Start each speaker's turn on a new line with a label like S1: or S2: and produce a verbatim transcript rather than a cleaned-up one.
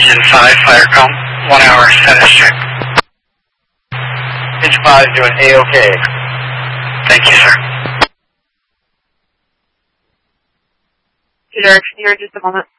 S1: Engine five, fire cone, one hour status check.
S2: Engine five is doing A-OK.
S1: Thank you, sir.
S3: Two direction here, just a moment.